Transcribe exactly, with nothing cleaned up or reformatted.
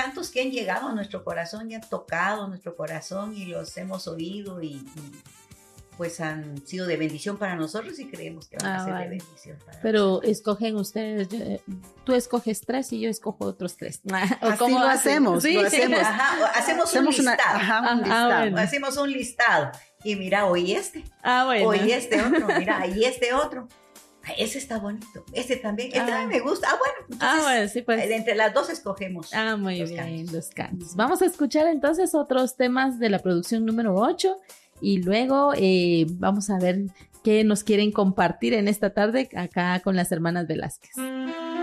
cantos que han llegado a nuestro corazón y han tocado nuestro corazón y los hemos oído y, y pues han sido de bendición para nosotros y creemos que van Ah, a ser vale. de bendición para Pero nosotros. escogen ustedes, yo- tú escoges tres y yo escojo otros tres. ¿O Así cómo lo hacen? hacemos, Sí. lo hacemos. Ajá, hacemos, Hacemos un una, listado. ajá, un Ah, listado. bueno. Hacemos un listado. Y mira, hoy este, Ah, bueno. hoy este otro, mira, y este otro. Ese está bonito, este también, este Ah. también me gusta. Ah, bueno, entonces, Ah, bueno, sí, pues. entre las dos escogemos. Ah, muy los bien, cantos. los cantos. Vamos a escuchar entonces otros temas de la producción número ocho y luego eh, vamos a ver qué nos quieren compartir en esta tarde acá con las hermanas Velázquez.